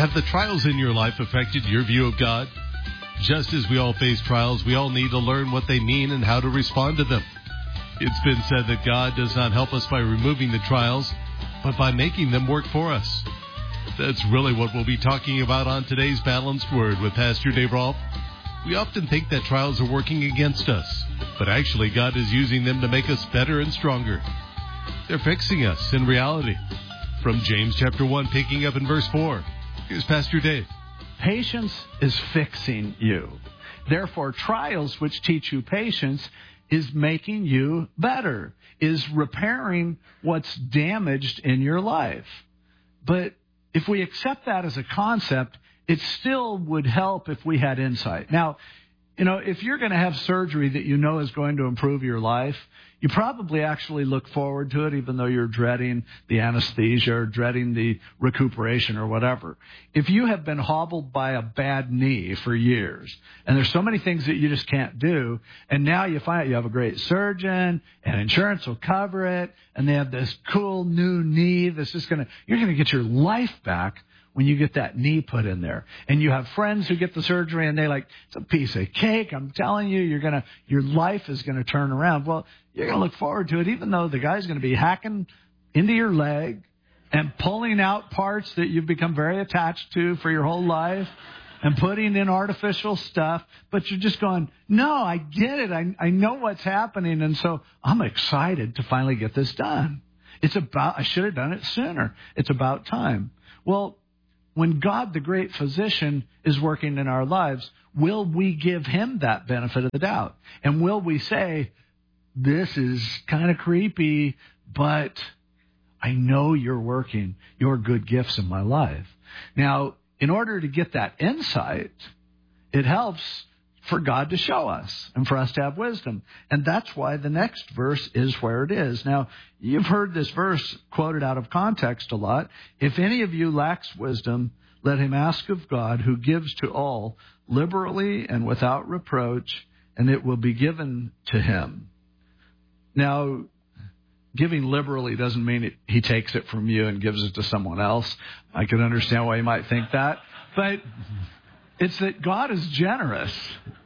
Have the trials in your life affected your view of God? Just as we all face trials, we all need to learn what they mean and how to respond to them. It's been said that God does not help us by removing the trials, but by making them work for us. That's really what we'll be talking about on today's Balanced Word with Pastor Dave Rolfe. We often think that trials are working against us, but actually God is using them to make us better and stronger. They're fixing us in reality. From James chapter 1, picking up in verse 4, here's Pastor Dave. Patience is fixing you. Therefore, trials which teach you patience is making you better, is repairing what's damaged in your life. But if we accept that as a concept, it still would help if we had insight. Now, if you're going to have surgery that you know is going to improve your life, you probably actually look forward to it, even though you're dreading the anesthesia or dreading the recuperation or whatever. If you have been hobbled by a bad knee for years, and there's so many things that you just can't do, and now you find out you have a great surgeon, and insurance will cover it, and they have this cool new knee that's you're going to get your life back when you get that knee put in there. And you have friends who get the surgery and it's a piece of cake. I'm telling you, your life is going to turn around. Well, you're going to look forward to it, even though the guy's going to be hacking into your leg and pulling out parts that you've become very attached to for your whole life and putting in artificial stuff. But you're just going, no, I get it. I know what's happening. And so I'm excited to finally get this done. I should have done it sooner. It's about time. Well, when God, the great physician, is working in our lives, will we give him that benefit of the doubt? And will we say, this is kind of creepy, but I know you're working your good gifts in my life. Now, in order to get that insight, it helps for God to show us and for us to have wisdom. And that's why the next verse is where it is. Now, you've heard this verse quoted out of context a lot. If any of you lacks wisdom, let him ask of God, who gives to all liberally and without reproach, and it will be given to him. Now, giving liberally doesn't mean he takes it from you and gives it to someone else. I can understand why you might think that. But it's that God is generous.